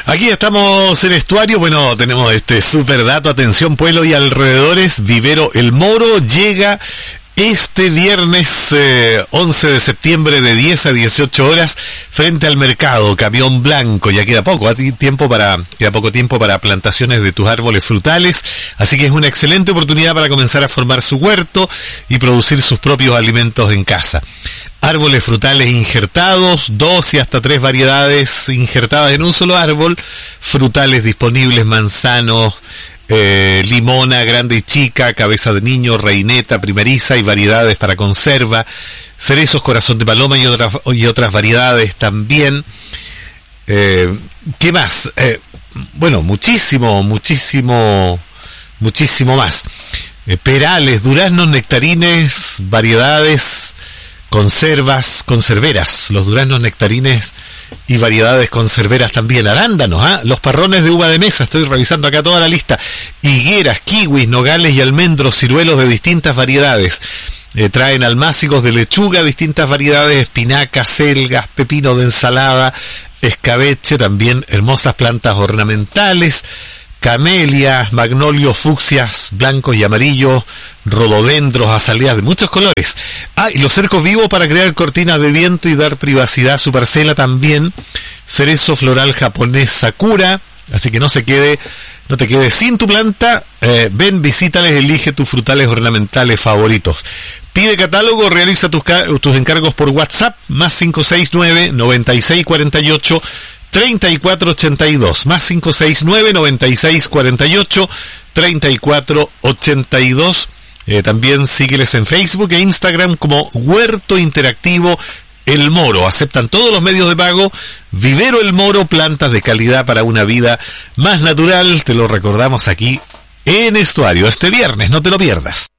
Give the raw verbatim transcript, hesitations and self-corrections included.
Aquí estamos en Estuario. Bueno, tenemos este super dato. Atención, pueblo y alrededores. Vivero El Moro llega este viernes eh, once de septiembre de diez a dieciocho horas frente al mercado. Camión blanco. Ya queda poco, tiempo para, queda poco tiempo para plantaciones de tus árboles frutales. Así que es una excelente oportunidad para comenzar a formar su huerto y producir sus propios alimentos en casa. Árboles frutales injertados, dos y hasta tres variedades injertadas en un solo árbol. Frutales disponibles, manzanos, eh, limona, grande y chica, cabeza de niño, reineta, primeriza y variedades para conserva. Cerezos, corazón de paloma y otras, y otras variedades también. Eh, ¿Qué más? Eh, bueno, muchísimo, muchísimo, muchísimo más. Eh, perales, duraznos, nectarines, variedades, conservas, conserveras, los duraznos, nectarines y variedades conserveras también, arándanos, ¿ah? Los parrones de uva de mesa, estoy revisando acá toda la lista, higueras, kiwis, nogales y almendros, ciruelos de distintas variedades, eh, traen almácigos de lechuga, distintas variedades, espinacas, selgas, pepino de ensalada, escabeche, también hermosas plantas ornamentales, camelias, magnolios, fucsias, blancos y amarillos, rododendros, azaleas de muchos colores. Ah, y los cercos vivos para crear cortinas de viento y dar privacidad a su parcela también. Cerezo floral japonés Sakura, así que no se quede, no te quedes sin tu planta. Eh, ven, visítales, elige tus frutales ornamentales favoritos. Pide catálogo, realiza tus, tus encargos por WhatsApp, más cinco seis nueve, noventa y seis cuarenta y ocho, treinta y cuatro ochenta y dos, más cinco seis nueve, noventa y seis cuarenta y ocho, treinta y cuatro ochenta y dos. Eh, también sígueles en Facebook e Instagram como Huerto Interactivo El Moro. Aceptan todos los medios de pago. Vivero El Moro, plantas de calidad para una vida más natural. Te lo recordamos aquí en Estuario este viernes, no te lo pierdas.